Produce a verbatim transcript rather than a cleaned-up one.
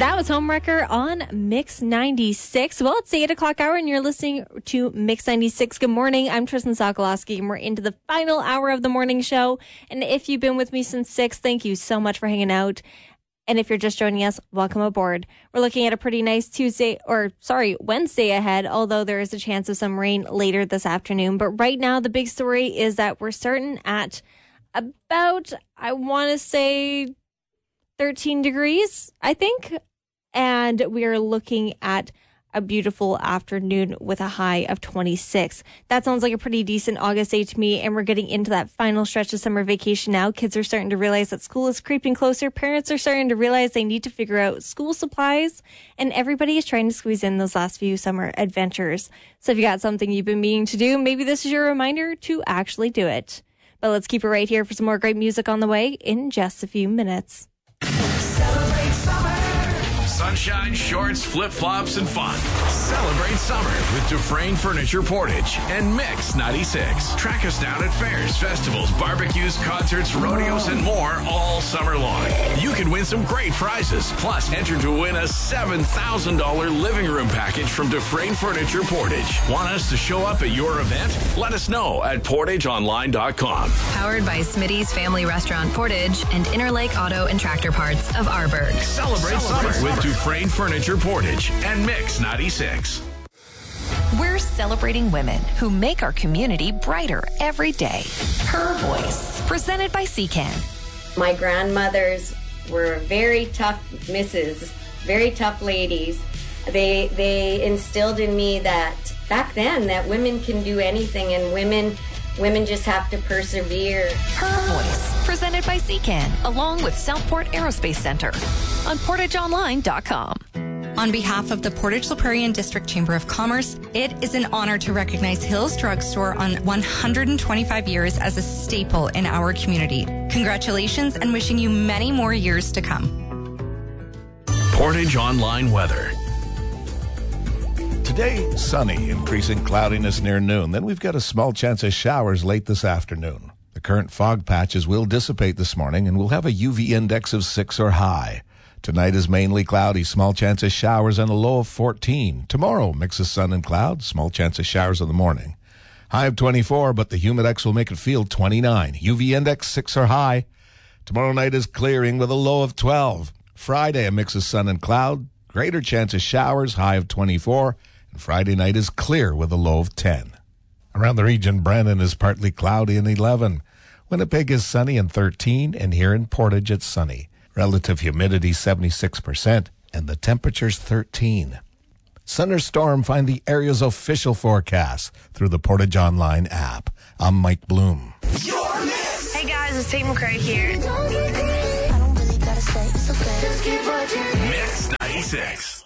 That was Homewrecker on Mix ninety-six. Well, it's the eight o'clock hour, and you're listening to Mix ninety-six. Good morning. I'm Tristan Sokolowski, and we're into the final hour of the morning show. And if you've been with me since six, thank you so much for hanging out. And if you're just joining us, welcome aboard. We're looking at a pretty nice Tuesday, or sorry, Wednesday ahead, although there is a chance of some rain later this afternoon. But right now, the big story is that we're starting at about, I want to say, thirteen degrees, I think. And we are looking at a beautiful afternoon with a high of twenty-six. That sounds like a pretty decent August day to me. And we're getting into that final stretch of summer vacation now. Kids are starting to realize that school is creeping closer. Parents are starting to realize they need to figure out school supplies. And everybody is trying to squeeze in those last few summer adventures. So if you got something you've been meaning to do, maybe this is your reminder to actually do it. But let's keep it right here for some more great music on the way in just a few minutes. Celebrate summer. Sunshine, shorts, flip-flops, and fun. Celebrate summer with Dufresne Furniture Portage and Mix ninety-six. Track us down at fairs, festivals, barbecues, concerts, rodeos, and more all summer long. You can win some great prizes. Plus, enter to win a seven thousand dollars living room package from Dufresne Furniture Portage. Want us to show up at your event? Let us know at portage online dot com. Powered by Smitty's Family Restaurant Portage and Interlake Auto and Tractor Parts of Arborg. Celebrate, Celebrate summer with Dufresne Furniture Portage and Mix ninety-six. We're celebrating women who make our community brighter every day. Her Voice, presented by C C A N. My grandmothers were very tough misses, very tough ladies. They they instilled in me that back then that women can do anything, and women women just have to persevere. Her Voice, presented by C C A N, along with Southport Aerospace Center on portage online dot com. On behalf of the Portage La Prairie District Chamber of Commerce, it is an honor to recognize Hills Drugstore on one hundred twenty-five years as a staple in our community. Congratulations, and wishing you many more years to come. Portage Online Weather. Today, sunny, increasing cloudiness near noon. Then we've got a small chance of showers late this afternoon. The current fog patches will dissipate this morning, and we'll have a U V index of six or high. Tonight is mainly cloudy, small chance of showers, and a low of fourteen. Tomorrow, mix of sun and cloud, small chance of showers in the morning. High of twenty-four, but the humidex will make it feel twenty-nine. U V index six or high. Tomorrow night is clearing with a low of twelve. Friday, a mix of sun and cloud, greater chance of showers, high of twenty-four. And Friday night is clear with a low of ten. Around the region, Brandon is partly cloudy and eleven. Winnipeg is sunny and thirteen, and here in Portage it's sunny. Relative humidity seventy-six percent, and the temperature's thirteen. Thunderstorm, find the area's official forecast through the Portage Online app. I'm Mike Bloom. Hey guys, it's Tate McRae here. Mix ninety-six.